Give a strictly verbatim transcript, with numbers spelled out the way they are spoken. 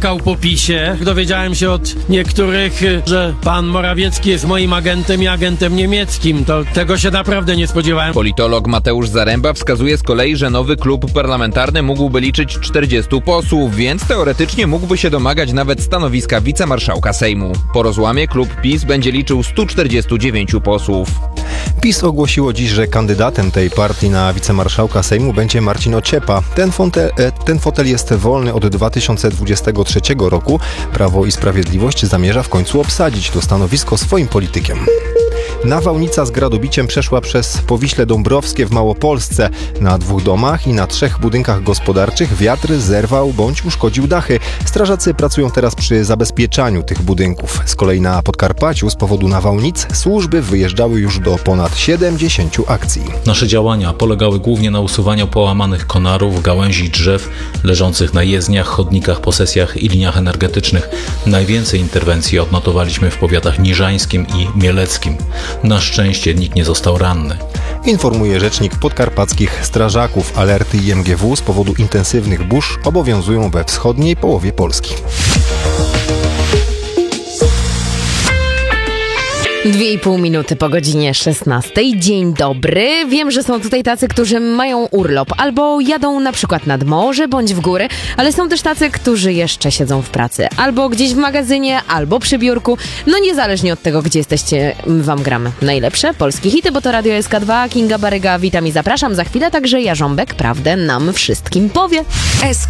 skakał po PiSie. Dowiedziałem się od niektórych, że pan Morawiecki jest moim agentem i agentem niemieckim. To tego się naprawdę nie spodziewałem. Politolog Mateusz Zaręba wskazuje z kolei, że nowy klub parlamentarny mógłby liczyć czterdziestu posłów, więc teoretycznie mógłby się domagać nawet stanowiska wicemarszałka Sejmu. Po rozłamie klub PiS będzie liczył stu czterdziestu dziewięciu posłów. PiS ogłosiło dziś, że kandydatem tej partii na wicemarszałka Sejmu będzie Marcin Ociepa. Ten fotel, ten fotel jest wolny od dwa tysiące dwudziestego trzeciego roku. Prawo i Sprawiedliwość zamierza w końcu obsadzić to stanowisko swoim politykiem. Nawałnica z gradobiciem przeszła przez Powiśle Dąbrowskie w Małopolsce. Na dwóch domach i na trzech budynkach gospodarczych wiatr zerwał bądź uszkodził dachy. Strażacy pracują teraz przy zabezpieczaniu tych budynków. Z kolei na Podkarpaciu z powodu nawałnic służby wyjeżdżały już do ponad siedemdziesięciu akcji. Nasze działania polegały głównie na usuwaniu połamanych konarów, gałęzi drzew leżących na jezdniach, chodnikach, posesjach i liniach energetycznych. Najwięcej interwencji odnotowaliśmy w powiatach niżańskim i mieleckim. Na szczęście nikt nie został ranny. Informuje rzecznik podkarpackich strażaków. Alerty I M G W z powodu intensywnych burz obowiązują we wschodniej połowie Polski. Dwie i pół minuty po godzinie szesnastej. Dzień dobry. Wiem, że są tutaj tacy, którzy mają urlop albo jadą na przykład nad morze bądź w góry, ale są też tacy, którzy jeszcze siedzą w pracy. Albo gdzieś w magazynie, albo przy biurku. No niezależnie od tego, gdzie jesteście, wam gramy najlepsze polskie hity, bo to Radio S K dwa. Kinga Baryga, witam i zapraszam. Za chwilę także Jarząbek prawdę nam wszystkim powie.